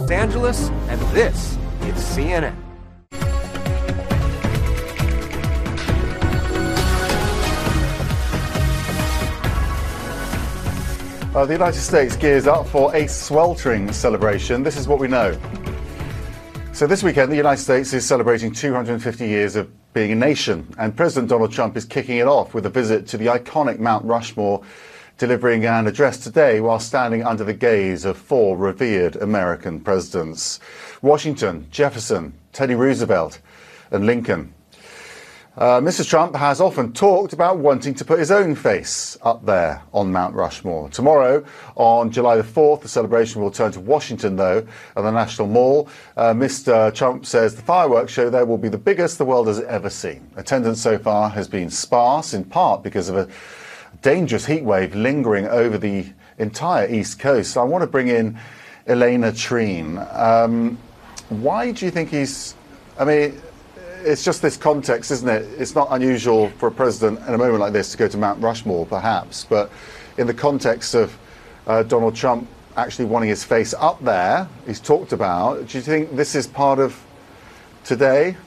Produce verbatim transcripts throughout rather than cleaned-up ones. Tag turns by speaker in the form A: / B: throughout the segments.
A: Los Angeles, and this is C N N.
B: Uh, the United States gears up for a sweltering celebration. This is what we know. So this weekend, the United States is celebrating two hundred fifty years of being a nation, and President Donald Trump is kicking it off with a visit to the iconic Mount Rushmore, delivering an address today while standing under the gaze of four revered American presidents: Washington, Jefferson, Teddy Roosevelt, and Lincoln. Uh, Mister Trump has often talked about wanting to put his own face up there on Mount Rushmore. Tomorrow, on July the fourth, the celebration will turn to Washington, though, at the National Mall. Uh, Mister Trump says the fireworks show there will be the biggest the world has ever seen. Attendance so far has been sparse, in part because of a dangerous heat wave lingering over the entire East Coast. So I want to bring in Elena Treen. Um, why do you think he's... I mean... It's just this context, isn't it? It's not unusual for a president in a moment like this to go to Mount Rushmore, perhaps, but in the context of uh, Donald Trump actually wanting his face up there, he's talked about, do you think this is part of today?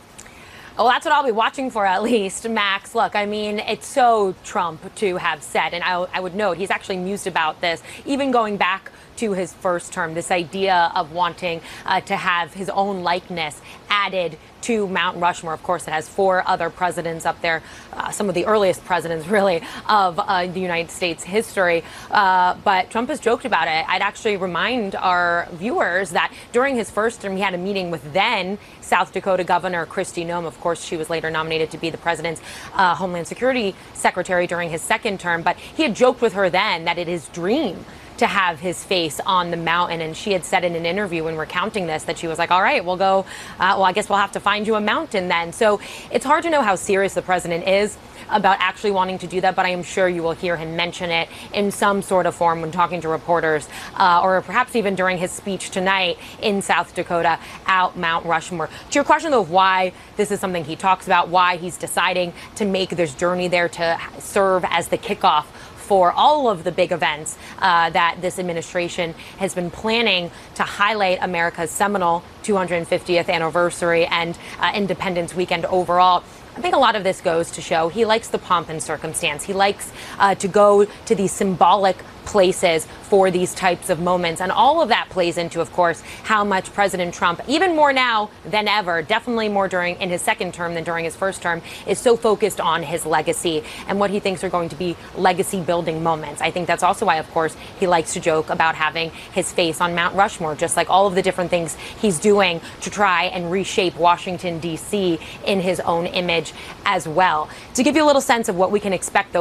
C: Well, that's what I'll be watching for, at least, Max. Look, I mean, it's so Trump to have said, and I, I would note he's actually mused about this, even going back to his first term, this idea of wanting uh, to have his own likeness added to Mount Rushmore. Of course, it has four other presidents up there, uh, some of the earliest presidents, really, of uh, the United States history. Uh, but Trump has joked about it. I'd actually remind our viewers that during his first term, he had a meeting with then South Dakota Governor Kristi Noem. Of course, she was later nominated to be the president's uh, Homeland Security Secretary during his second term. But he had joked with her then that it is his dream to have his face on the mountain. And she had said in an interview when recounting this that she was like, all right, we'll go, uh, well, I guess we'll have to find you a mountain then. So it's hard to know how serious the president is about actually wanting to do that, but I am sure you will hear him mention it in some sort of form when talking to reporters, uh, or perhaps even during his speech tonight in South Dakota at Mount Rushmore. To your question, though, of why this is something he talks about, why he's deciding to make this journey there to serve as the kickoff for all of the big events uh, that this administration has been planning to highlight America's seminal two hundred fiftieth anniversary and uh, Independence Weekend overall. I think a lot of this goes to show he likes the pomp and circumstance. He likes uh, to go to these symbolic places for these types of moments. And all of that plays into, of course, how much President Trump, even more now than ever, definitely more during in his second term than during his first term, is so focused on his legacy and what he thinks are going to be legacy building moments. I think that's also why, of course, he likes to joke about having his face on Mount Rushmore, just like all of the different things he's doing to try and reshape Washington, D C in his own image as well. To give you a little sense of what we can expect, though,